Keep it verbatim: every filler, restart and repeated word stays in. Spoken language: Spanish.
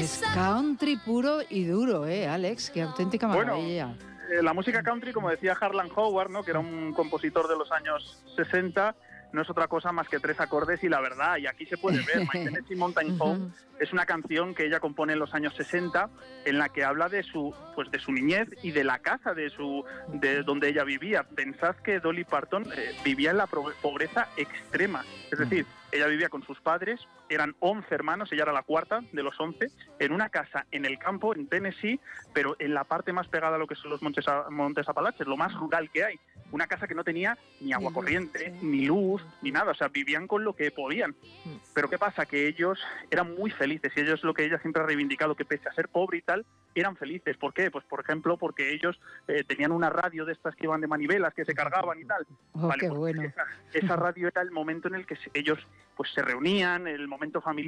Es country puro y duro, ¿eh, Alex? Qué auténtica maravilla. Bueno, eh, la música country, como decía Harlan Howard, ¿no?, que era un compositor de los años sesenta, no es otra cosa más que tres acordes y la verdad, y aquí se puede ver. My Tennessee Mountain Home es una canción que ella compone en los años sesenta, en la que habla de su pues de su niñez y de la casa de su de donde ella vivía. Pensad que Dolly Parton eh, vivía en la pobreza extrema, es decir, ella vivía con sus padres, eran once hermanos, ella era la cuarta de los once, en una casa en el campo, en Tennessee, pero en la parte más pegada a lo que son los montes, montes Apalaches, lo más rural que hay. Una casa que no tenía ni agua corriente, ni luz, ni nada, o sea, vivían con lo que podían. Pero ¿qué pasa? Que ellos eran muy felices, y ellos, lo que ella siempre ha reivindicado, que pese a ser pobre y tal, eran felices. ¿Por qué? Pues, por ejemplo, porque ellos eh, tenían una radio de estas que iban de manivelas, que se cargaban y tal. Oh, vale, qué pues bueno. esa, esa radio era el momento en el que ellos pues se reunían, el momento familiar.